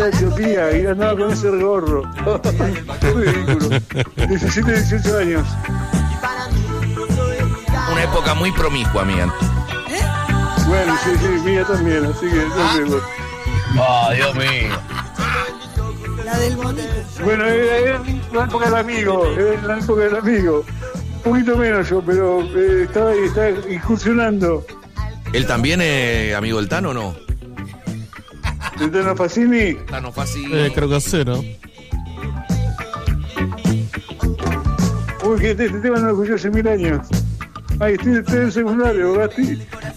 Etiopía y andaba con ese gorro. Muy ridículo. 17, 18 años. Una época muy promiscua, mía. Bueno, sí, mía también, así que Dios mío. La del bonito. Bueno, era la época del amigo, un poquito menos yo, pero estaba incursionando. ¿Él también es amigo del Tano o no? ¿El Tano Facini? Tano Facini. Creo que cero. Uy, que este tema no lo escuché hace 1000 años. Ay, estoy en el secundario, Gasti.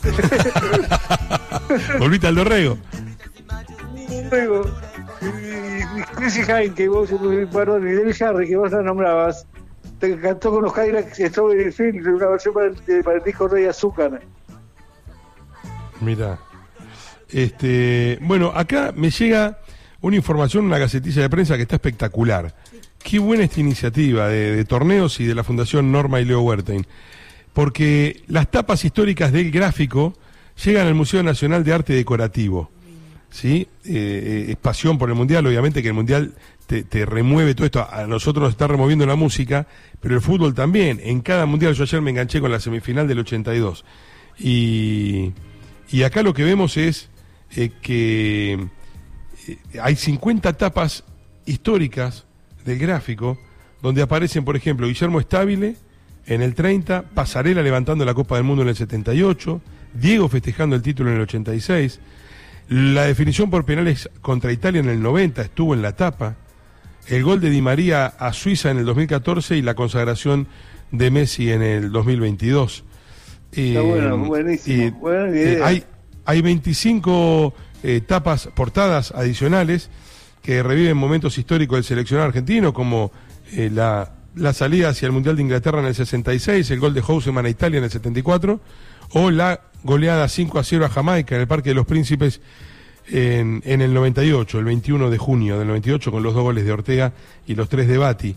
Volviste al Dorrego. Luego, y Chrissy Hine, que vos, perdón, y Debbie Harry, que vos la nombrabas, te cantó con los Cadillacs Strawberry Fields, una versión para el disco Rey Azúcar. Mirá. Bueno, acá me llega una información, una gacetilla de prensa que está espectacular. Qué buena esta iniciativa de torneos y de la Fundación Norma y Leo Wertheim. Porque las tapas históricas del gráfico llegan al Museo Nacional de Arte Decorativo. ¿Sí? Es pasión por el Mundial, obviamente que el Mundial te remueve todo esto. A nosotros nos está removiendo la música, pero el fútbol también. En cada Mundial, yo ayer me enganché con la semifinal del 82. Y acá lo que vemos es que hay 50 tapas históricas del gráfico, donde aparecen, por ejemplo, Guillermo Stabile en el 30, Pasarela levantando la Copa del Mundo en el 78, Diego festejando el título en el 86, la definición por penales contra Italia en el 90 estuvo en la tapa, el gol de Di María a Suiza en el 2014 y la consagración de Messi en el 2022. Está bueno, buenísimo. Buena idea. Hay 25 portadas adicionales que reviven momentos históricos del seleccionado argentino, como la salida hacia el Mundial de Inglaterra en el 66, el gol de Houseman a Italia en el 74, o la goleada 5-0 a Jamaica en el Parque de los Príncipes en el 98, el 21 de junio del 98, con los 2 goles de Ortega y los 3 de Batti.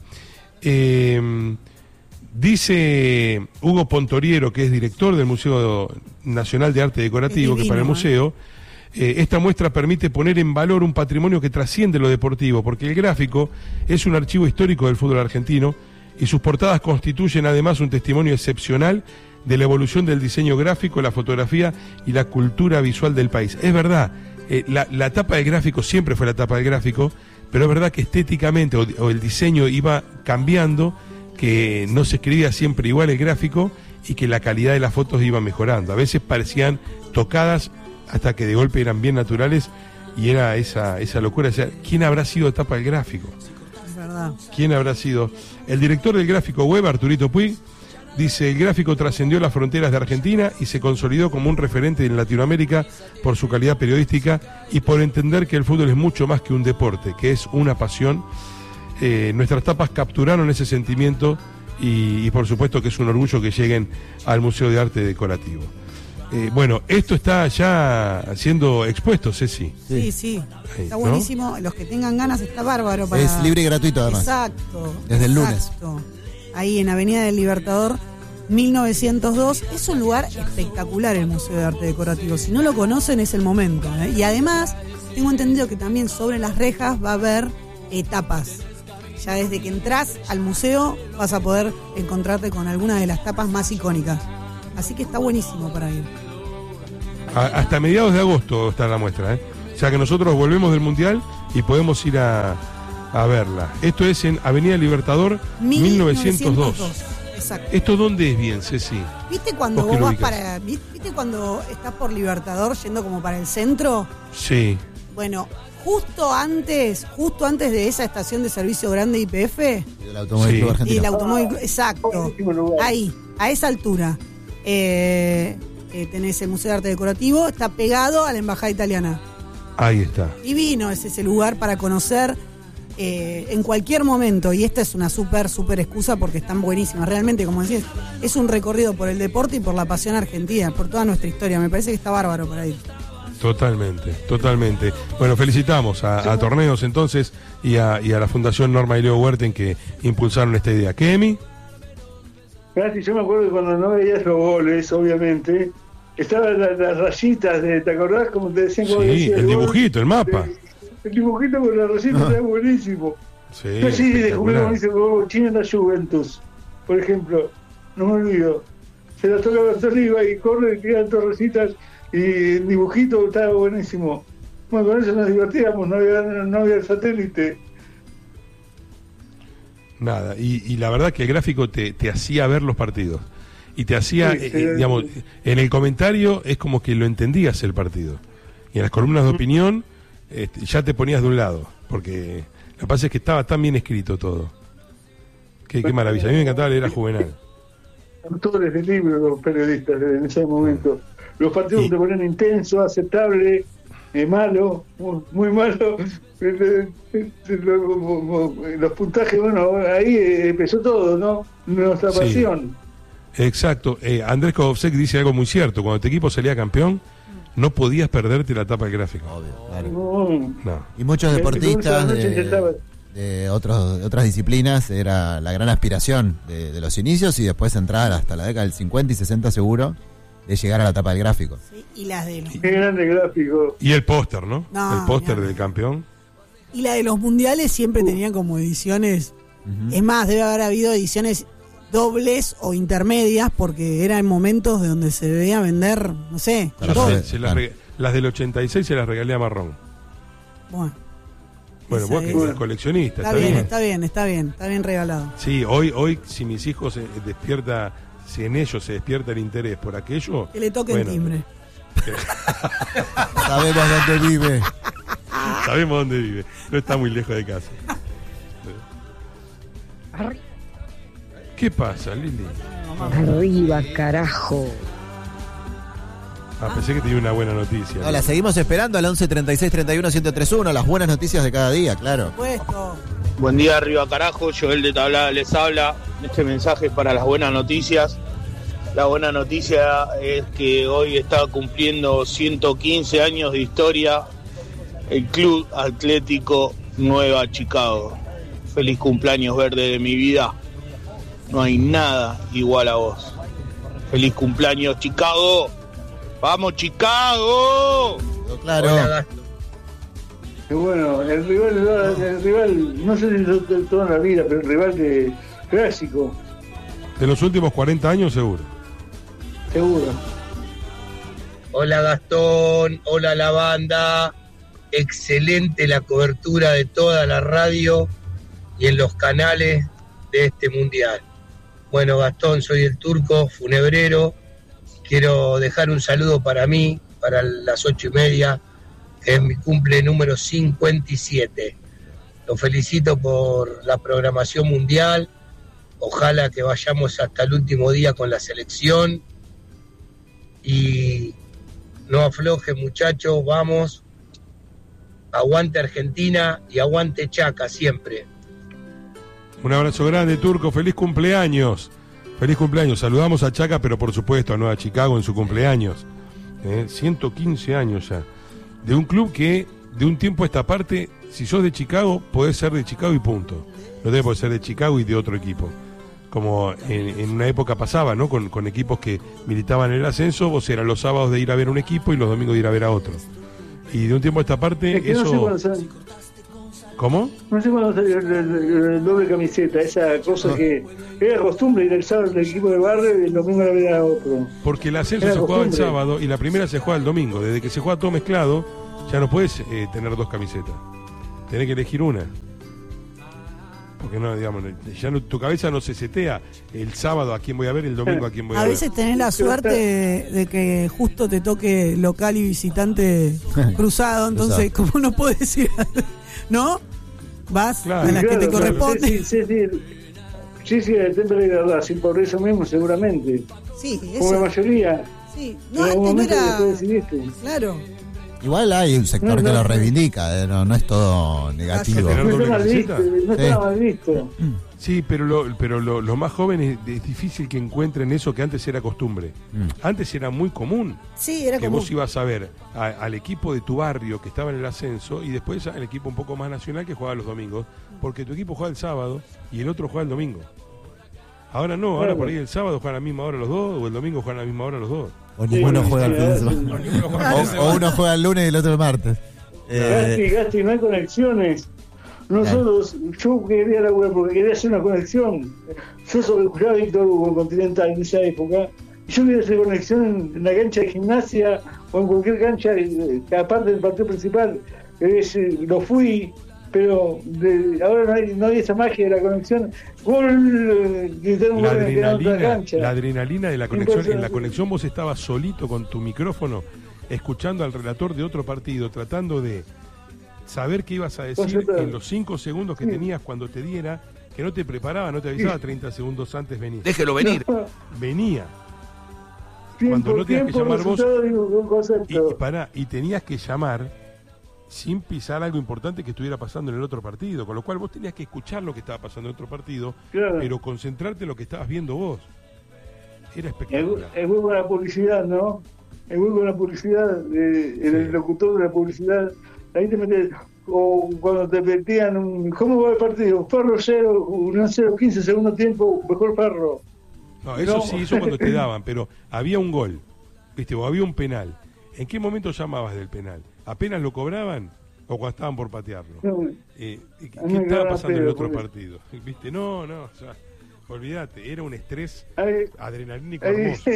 Dice Hugo Pontoriero, que es director del Museo Nacional de Arte Decorativo, divino, que para el museo, esta muestra permite poner en valor un patrimonio que trasciende lo deportivo, porque el gráfico es un archivo histórico del fútbol argentino y sus portadas constituyen además un testimonio excepcional de la evolución del diseño gráfico, la fotografía y la cultura visual del país. Es verdad, la tapa del gráfico siempre fue la tapa del gráfico, pero es verdad que estéticamente o el diseño iba cambiando, que no se escribía siempre igual el gráfico y que la calidad de las fotos iba mejorando. A veces parecían tocadas hasta que de golpe eran bien naturales y era esa locura. O sea, ¿quién habrá sido tapa del gráfico? Es verdad. ¿Quién habrá sido? El director del gráfico web, Arturito Puig, dice: el gráfico trascendió las fronteras de Argentina y se consolidó como un referente en Latinoamérica por su calidad periodística y por entender que el fútbol es mucho más que un deporte, que es una pasión. Nuestras tapas capturaron ese sentimiento y por supuesto que es un orgullo que lleguen al Museo de Arte Decorativo. Bueno, esto está ya siendo expuesto, Ceci. Sí. Está buenísimo. ¿No? Los que tengan ganas, está bárbaro. Es libre y gratuito además. Exacto. Desde el lunes. Ahí en Avenida del Libertador 1902. Es un lugar espectacular el Museo de Arte Decorativo. Si no lo conocen, es el momento. Y además, tengo entendido que también sobre las rejas va a haber tapas. Ya desde que entras al museo vas a poder encontrarte con algunas de las tapas más icónicas. Así que está buenísimo para ir. Hasta mediados de agosto está la muestra, O sea que nosotros volvemos del Mundial y podemos ir a verla. Esto es en Avenida Libertador 1902. Exacto. ¿Esto dónde es bien, Ceci? ¿Viste cuando vos vas para... ¿Viste cuando estás por Libertador yendo como para el centro? Sí. Bueno, justo antes de esa estación de servicio grande YPF. Y el Automóvil Club Argentino. Y el Automóvil, exacto. Ahí, a esa altura. Tenés el Museo de Arte Decorativo, está pegado a la Embajada Italiana. Ahí está. Divino es ese lugar para conocer en cualquier momento, y esta es una súper excusa porque están buenísimas. Realmente, como decís, es un recorrido por el deporte y por la pasión argentina, por toda nuestra historia. Me parece que está bárbaro para ir. Totalmente. Bueno, felicitamos a Torneos entonces y a la Fundación Norma y Leo Wertheim que impulsaron esta idea. ¿Qué, Emi? Gracias, yo me acuerdo que cuando no veías los goles, obviamente, estaban las rayitas, ¿te acordás? Como te decían, sí, el dibujito, el mapa. El dibujito con la rosita era buenísimo. Sí, Yo sí, de jugué espectacular. con China en la Juventus, por ejemplo, no me olvido. Se la toca Bertoliva y corre y tira torrecitas y el dibujito estaba buenísimo. Bueno, con eso nos divertíamos, no había satélite. Nada, y la verdad que el gráfico te hacía ver los partidos. Y te hacía, Sí, digamos, en el comentario es como que lo entendías el partido. Y en las columnas de opinión ya te ponías de un lado, porque lo que pasa es que estaba tan bien escrito todo. Qué maravilla, a mí me encantaba leer a Juvenal. Autores de libros los periodistas en ese momento. Los partidos te ponían intenso, aceptable, malo, muy malo. Los puntajes, bueno, ahí empezó todo, ¿no? Nuestra Sí. pasión. Exacto. Andrés Kovsek dice algo muy cierto. Cuando tu equipo salía campeón, no podías perderte la tapa del gráfico. Obvio, claro. No. Y muchos deportistas de de otras disciplinas era la gran aspiración de los inicios y después entrar hasta la década del 50 y 60 seguro de llegar a la tapa del gráfico. Sí, y las de los, Qué grande gráfico. Y el póster, ¿no? No, El póster mirá. del campeón. y la de los mundiales siempre tenían como ediciones. Es más, debe haber habido ediciones dobles o intermedias porque eran momentos de donde se debía vender, no sé, Claro, todo. Las del 86 se las regalé a Marrón. Bueno, Bueno, esa vos que es. sos coleccionista, Está bien, está bien regalado. Sí, hoy si mis hijos si en ellos se despierta el interés por aquello, Que le toquen bueno, timbre. Sabemos dónde vive. Sabemos dónde vive, no está muy lejos de casa. ¿Qué pasa, Lili? Arriba, carajo. Pensé que tenía una buena noticia. No, la seguimos esperando al 11 36 31 1031, las buenas noticias de cada día, claro. Puesto. Buen día, arriba carajo, Joel de Tablada les habla. Este mensaje es para las buenas noticias. La buena noticia es que hoy está cumpliendo 115 años de historia el Club Atlético Nueva Chicago. Feliz cumpleaños, verde de mi vida. No hay nada igual a vos. Feliz cumpleaños, Chicago. ¡Vamos, Chicago! Claro. Hola, Y bueno, el rival, no sé si de toda la vida, pero el rival de clásico, De los últimos 40 años, seguro. seguro. Hola Gastón, hola la banda, excelente la cobertura de toda la radio y en los canales de este mundial. Bueno Gastón, soy el Turco, funebrero, quiero dejar un saludo para mí, para las 8:30, que es mi cumple número 57. Los felicito por la programación mundial, ojalá que vayamos hasta el último día con la selección y no aflojen muchachos, vamos, aguante Argentina y aguante Chaca siempre. Un abrazo grande, Turco, feliz cumpleaños. Feliz cumpleaños. Saludamos a Chaca, pero por supuesto a Nueva Chicago en su cumpleaños. 115 años ya. De un club que, de un tiempo a esta parte, si sos de Chicago, podés ser de Chicago y punto. No tenés por ser de Chicago y de otro equipo. Como en una época pasaba, ¿no? Con equipos que militaban en el ascenso, vos eras los sábados de ir a ver a un equipo y los domingos de ir a ver a otro. Y de un tiempo a esta parte, Es que eso... no sé cuándo sale, ¿Cómo? no sé cuándo salió el doble camiseta, esa cosa que era costumbre ir el sábado al equipo de barrio y el domingo a ver a otro. Porque el ascenso Era se jugaba el costumbre. sábado y la primera se juega el domingo. Desde que se juega todo mezclado, ya no puedes tener dos camisetas. Tenés que elegir una. Porque no, digamos, ya no, tu cabeza no se setea el sábado a quién voy a ver, el domingo a quién voy a A ver. veces tenés la suerte de que justo te toque local y visitante cruzado, entonces como no puedes ir, ¿no? Vas Claro. a las que te Claro, corresponde. Sí, el Temple de verdad, sí, por eso mismo seguramente. Sí, Como la eso. mayoría. Sí, En no, algún antes no momento era. después decidiste. Claro. Igual hay un sector que lo reivindica, no es todo negativo. ¿Tener No doble está mal visto, camiseta? no está mal visto. Sí, pero los más jóvenes es difícil que encuentren eso que antes era costumbre. Antes era muy común Sí, era que como. vos ibas a ver al equipo de tu barrio que estaba en el ascenso y después al equipo un poco más nacional que jugaba los domingos, porque tu equipo juega el sábado y el otro juega el domingo. Ahora no, ahora Claro. por ahí el sábado juegan a la misma hora los dos o el domingo juegan a la misma hora los dos. O ninguno Sí, juega el sí, fin de sí. semana. O uno juega el lunes y el otro el martes. Gasti, no hay conexiones. Nosotros, yo quería laburar porque quería hacer una conexión. Yo escuchaba a Víctor Hugo en Continental en esa época. Y yo quería hacer conexión en la cancha de gimnasia o en cualquier cancha, aparte del partido principal. Lo fui, pero ahora no hay esa magia de la conexión. La adrenalina de la conexión. En la conexión vos estabas solito con tu micrófono, escuchando al relator de otro partido, tratando de saber qué ibas a decir en los 5 segundos que tenías cuando te diera, que no te preparaba, no te avisaba 30 segundos antes venir. Déjelo venir. Venía. Cuando no tenías que llamar vos y tenías que llamar sin pisar algo importante que estuviera pasando en el otro partido, con lo cual vos tenías que escuchar lo que estaba pasando en el otro partido, pero concentrarte en lo que estabas viendo vos. Era espectacular. Es muy buena publicidad, ¿no? Es muy buena publicidad, el locutor de la publicidad. Ahí te metes, o cuando te metían ¿cómo va el partido? Farro 0, Unión 0, 15 segundo tiempo, mejor Farro. No, eso sí, eso cuando te daban, pero había un gol, ¿viste? O había un penal. ¿En qué momento llamabas del penal? ¿Apenas lo cobraban o cuando estaban por patearlo? ¿Qué estaba pasando en el otro partido? ¿Viste? No, o sea, olvídate, era un estrés adrenalínico hermoso.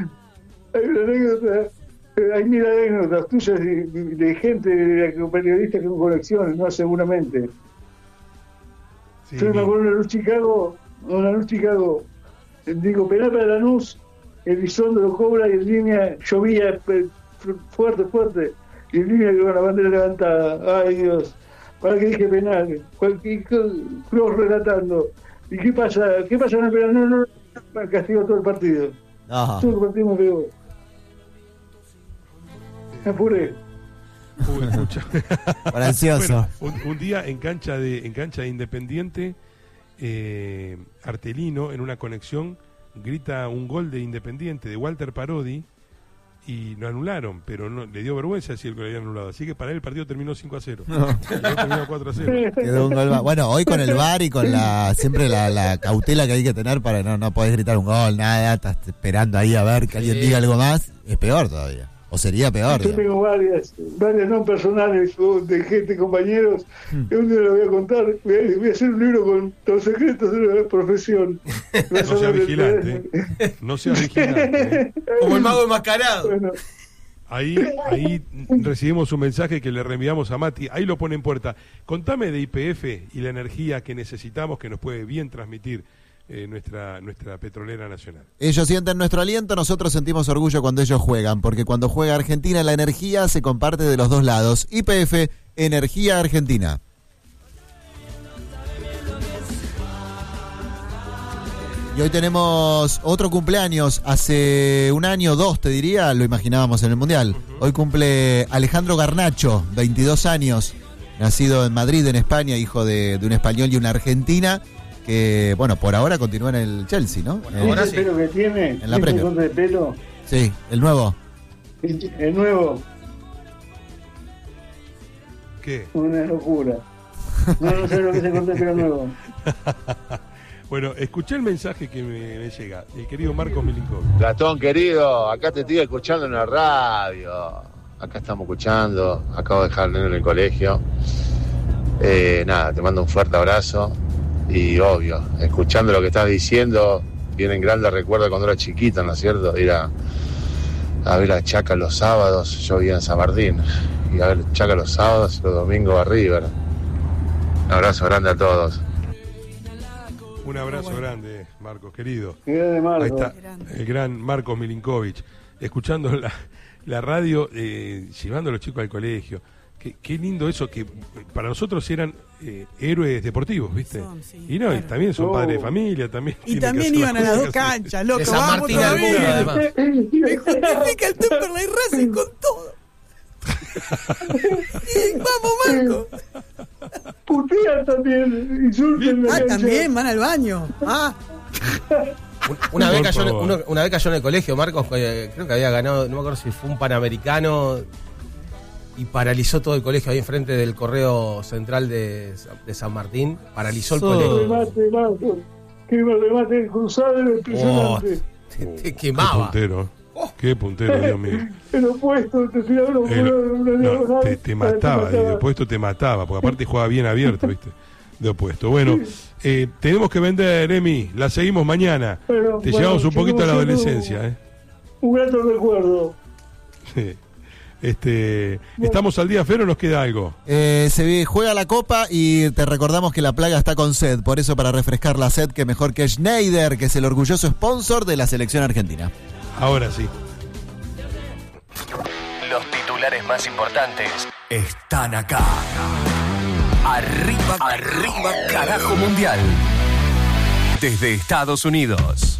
Hay mil anécdotas tuyas de gente, de periodistas con conexiones, ¿no? Seguramente. Sí, yo me acuerdo de una luz Chicago, digo, penal para Lanús, Elizondo lo cobra y en línea llovía fuerte, y en línea con la bandera levantada. Ay Dios, para que dije penal, Cruz relatando. ¿Y qué pasa? ¿Qué pasa en el penal? No, castigó todo el partido. Todo el partido me pegó. Me apuré. Por ansioso. Bueno, un día en cancha de Independiente, Artelino en una conexión grita un gol de Independiente de Walter Parodi y lo anularon, pero no le dio vergüenza decir que lo habían anulado, así que para él el partido terminó 5-0. No terminó 4-0. Quedó un gol más. Bueno, hoy con el VAR y con siempre la cautela que hay que tener para no podés gritar un gol, nada, estás esperando ahí a ver que alguien diga algo más, es peor todavía. O sería peor. Yo tengo varias no personales de gente, compañeros, que un día lo voy a contar. Voy a hacer un libro con los secretos de la profesión. No sea vigilante. No sea vigilante. Como el mago enmascarado. Bueno. Ahí recibimos un mensaje que le reenviamos a Mati. Ahí lo pone en puerta. Contame de YPF y la energía que necesitamos, que nos puede bien transmitir nuestra petrolera nacional. Ellos sienten nuestro aliento, nosotros sentimos orgullo cuando ellos juegan, porque cuando juega Argentina la energía se comparte de los dos lados. YPF, Energía Argentina. Y hoy tenemos otro cumpleaños, hace un año, 2 te diría, lo imaginábamos en el Mundial. Hoy cumple Alejandro Garnacho, 22 años, nacido en Madrid, en España, hijo de un español y una argentina, que, bueno, por ahora continúa en el Chelsea, ¿no? Ahora sí. ¿El pelo que tiene? En la Premier. ¿El pelo? Sí, el nuevo. El nuevo. ¿Qué? Una locura. No sé lo que se corta el pelo nuevo. Bueno, escuché el mensaje que me llega, el querido Marcos Milinkovic. Gastón, querido, acá te estoy escuchando en la radio. Acá estamos escuchando, acabo de dejar al nene en el colegio. Nada, te mando un fuerte abrazo. Y obvio, escuchando lo que estás diciendo, vienen grandes recuerdos cuando era chiquito, ¿no es cierto? Ir a ver a Chaca los sábados, yo vivía en San Martín, y a ver Chaca los sábados y los domingos a River. Un abrazo grande a todos. Un abrazo grande, Marcos, querido. Marcos. Ahí está el gran Marcos Milinkovic, escuchando la radio, llevando a los chicos al colegio. Qué lindo eso, que para nosotros eran héroes deportivos, ¿viste? Sí, y no, claro. Y también son padres de familia, también. Y también iban a las dos canchas, loco. De San Martín al mundo, además. Me justifica el Temperley Racing con todo. Y vamos, Marco. Putean también, insulten. También van al baño. Una vez cayó en el colegio, Marcos, creo que había ganado, no me acuerdo si fue un Panamericano, y paralizó todo el colegio ahí enfrente del correo central de San Martín. Paralizó el colegio. Qué remate cruzado, impresionante. Te quemaba. Qué puntero, Dios mío. El opuesto, te tiraron te mataba, de opuesto te mataba, porque aparte jugaba bien abierto, ¿viste? De opuesto. Bueno, tenemos que vender, Emi, la seguimos mañana. Te llevamos un poquito a la adolescencia, Un grato recuerdo. Sí. ¿Estamos al día, Fer, o nos queda algo? Se juega la Copa y te recordamos que la plaga está con sed. Por eso, para refrescar la sed, que mejor que Schneider, que es el orgulloso sponsor de la selección argentina. Ahora sí. Los titulares más importantes están acá. Arriba, carajo mundial. Desde Estados Unidos.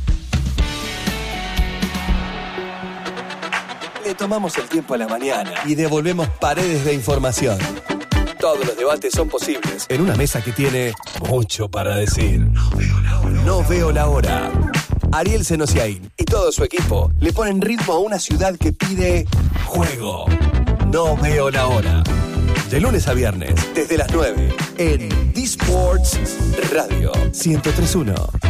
Le tomamos el tiempo a la mañana y devolvemos paredes de información. Todos los debates son posibles en una mesa que tiene mucho para decir. No veo la hora. Ariel Senosiaín y todo su equipo le ponen ritmo a una ciudad que pide juego. No veo la hora. De lunes a viernes, desde las 9, en D-Sports Radio 103.1.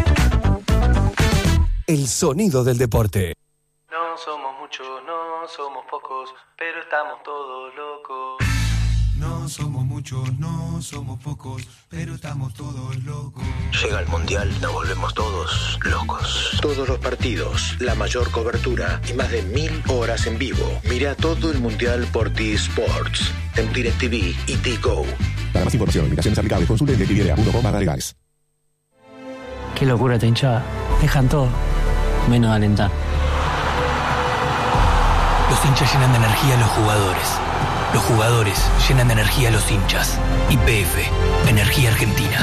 El sonido del deporte. No somos muchos, no somos pocos, pero estamos todos locos. No somos muchos, no somos pocos, pero estamos todos locos. Llega el Mundial, nos volvemos todos locos. Todos los partidos, la mayor cobertura y más de 1000 horas en vivo. Mira todo el Mundial por T-Sports, en DirecTV y T-Go. Para más información, invitaciones aplicables, consulte en DirecTV.com/legales. Qué locura esta hinchada. Dejan todo, menos alentar. Los hinchas llenan de energía a los jugadores. Los jugadores llenan de energía a los hinchas. YPF, Energía Argentina.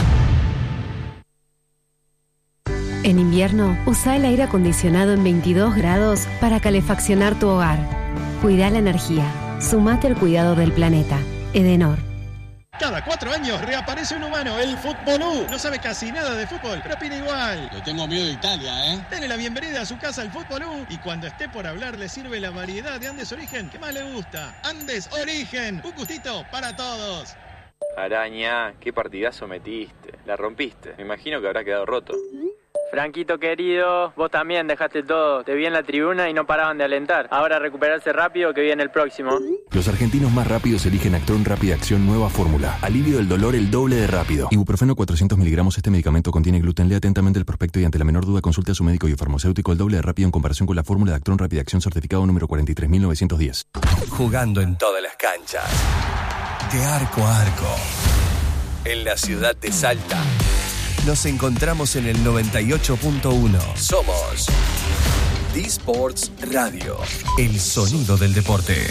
En invierno, usa el aire acondicionado en 22 grados para calefaccionar tu hogar. Cuida la energía. Sumate al cuidado del planeta. Edenor. Cada 4 años reaparece un humano, el Futbolú. No sabe casi nada de fútbol, pero opina igual. Le tengo miedo de Italia, ¿eh? Dale la bienvenida a su casa al Futbolú y cuando esté por hablar le sirve la variedad de Andes Origen que más le gusta. Andes Origen, un gustito para todos. Araña, qué partidazo metiste. La rompiste. Me imagino que habrá quedado roto. Franquito querido, vos también dejaste todo. Te vi en la tribuna y no paraban de alentar. Ahora recuperarse rápido que viene el próximo. Los argentinos más rápidos eligen Actron Rápida Acción nueva fórmula. Alivio del dolor el doble de rápido. Ibuprofeno 400 miligramos. Este medicamento contiene gluten. Lea atentamente el prospecto y ante la menor duda consulte a su médico y farmacéutico. El doble de rápido en comparación con la fórmula de Actron Rápida Acción certificado número 43.910. Jugando en todas las canchas. De arco a arco. En la ciudad de Salta. Nos encontramos en el 98.1. Somos D-Sports Radio, el sonido del deporte.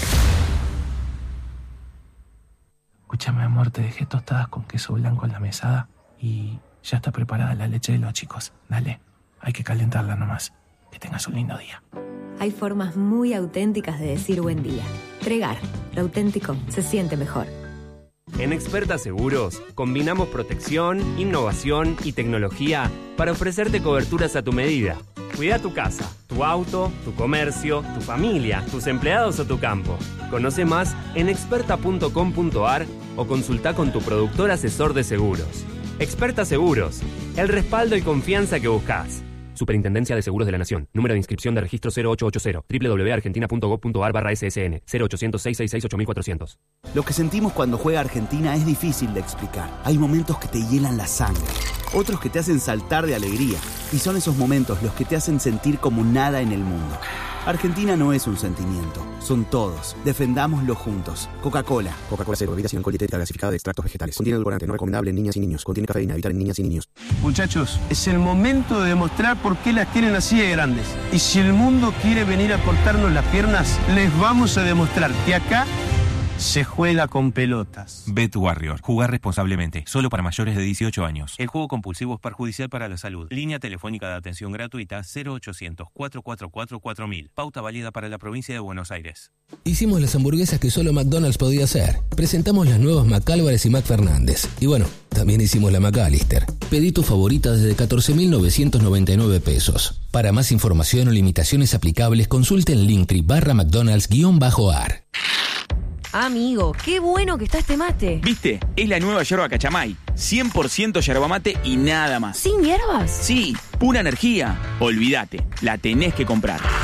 Escúchame, amor, te dejé tostadas con queso blanco en la mesada y ya está preparada la leche de los chicos. Dale, hay que calentarla nomás. Que tengas un lindo día. Hay formas muy auténticas de decir buen día. Tregar, lo auténtico se siente mejor. En Experta Seguros, combinamos protección, innovación y tecnología para ofrecerte coberturas a tu medida. Cuida tu casa, tu auto, tu comercio, tu familia, tus empleados o tu campo. Conoce más en experta.com.ar o consulta con tu productor asesor de seguros. Experta Seguros, el respaldo y confianza que buscas. Superintendencia de Seguros de la Nación. Número de inscripción de registro 0880. www.argentina.gov.ar/ssn 0800-666-8400. Lo que sentimos cuando juega Argentina es difícil de explicar. Hay momentos que te hielan la sangre, otros que te hacen saltar de alegría. Y son esos momentos los que te hacen sentir como nada en el mundo. Argentina no es un sentimiento, son todos. Defendámoslo juntos. Coca-Cola. Coca-Cola Cero, bebida sin alcohol dietética gasificada de extractos vegetales. Contiene edulcorante no recomendable en niñas y niños. Contiene cafeína, evitar en niñas y niños. Muchachos, es el momento de demostrar por qué las tienen así de grandes. Y si el mundo quiere venir a cortarnos las piernas, les vamos a demostrar que acá se juega con pelotas. Bet Warrior. Jugar responsablemente. Solo para mayores de 18 años. El juego compulsivo es perjudicial para la salud. Línea telefónica de atención gratuita 0800-444-4000. Pauta válida para la provincia de Buenos Aires. Hicimos las hamburguesas que solo McDonald's podía hacer. Presentamos las nuevas McAlvarez y McFernández. Y bueno, también hicimos la McAllister. Pedí tu favorita desde 14.999 pesos. Para más información o limitaciones aplicables, consulte en Linktree/McDonald's_ar. Amigo, qué bueno que está este mate. ¿Viste? Es la nueva yerba Cachamay. 100% yerba mate y nada más. ¿Sin hierbas? Sí, pura energía. Olvídate, la tenés que comprar.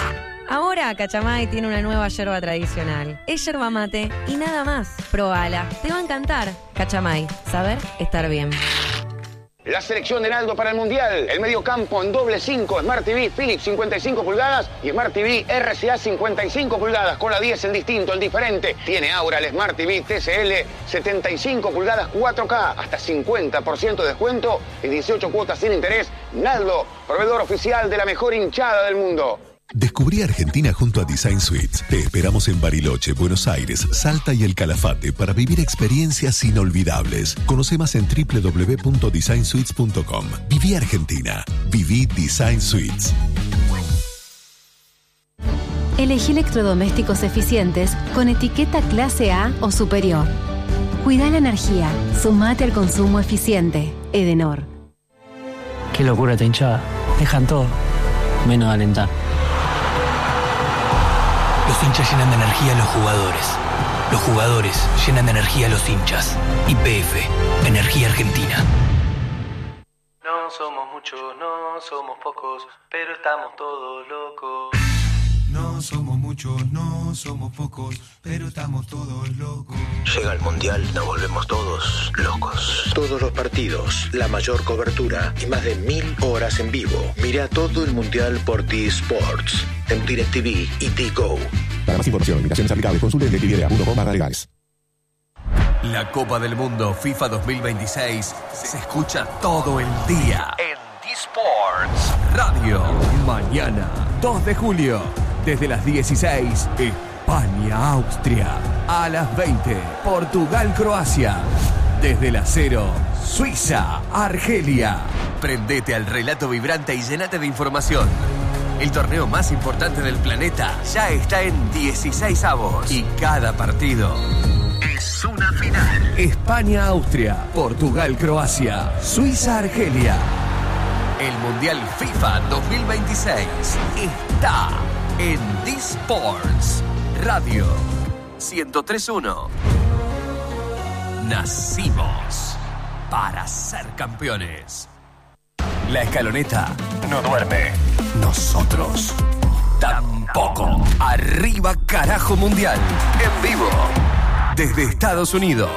Ahora Cachamay tiene una nueva yerba tradicional. Es yerba mate y nada más. Probala, te va a encantar. Cachamay, saber estar bien. La selección de Naldo para el Mundial. El mediocampo en doble 5, Smart TV Philips 55 pulgadas y Smart TV RCA 55 pulgadas. Con la 10 el distinto, el diferente. Tiene ahora el Smart TV TCL 75 pulgadas 4K. Hasta 50% de descuento y 18 cuotas sin interés. Naldo, proveedor oficial de la mejor hinchada del mundo. Descubrí Argentina junto a Design Suites. Te esperamos en Bariloche, Buenos Aires, Salta y El Calafate para vivir experiencias inolvidables. Conoce más en www.designsuites.com. Viví Argentina. Viví Design Suites. Elegí electrodomésticos eficientes con etiqueta clase A o superior. Cuida la energía. Sumate al consumo eficiente. Edenor. Qué locura esta hinchada. Dejan todo, menos alentar. Los hinchas llenan de energía a los jugadores. Los jugadores llenan de energía a los hinchas. YPF, Energía Argentina. No somos muchos, no somos pocos, pero estamos todos locos. No somos muchos, no somos pocos, pero estamos todos locos. Llega el Mundial, nos volvemos todos locos. Todos los partidos, la mayor cobertura y más de 1000 horas en vivo. Mira todo el Mundial por T-Sports, en DirecTV y T-Go. Para más información, limitaciones aplicables, consulte directv.com/legales. La Copa del Mundo FIFA 2026 se escucha todo el día en T-Sports Radio. Mañana, 2 de julio, desde las 16, España-Austria. A las 20, Portugal-Croacia. Desde las 0, Suiza-Argelia. Prendete al relato vibrante y llenate de información. El torneo más importante del planeta ya está en 16avos y cada partido es una final. España-Austria, Portugal-Croacia, Suiza-Argelia. El Mundial FIFA 2026 está en D-Sports Radio 103.1. Nacimos para ser campeones. La escaloneta no duerme. Nosotros tampoco. Arriba carajo mundial. En vivo. Desde Estados Unidos.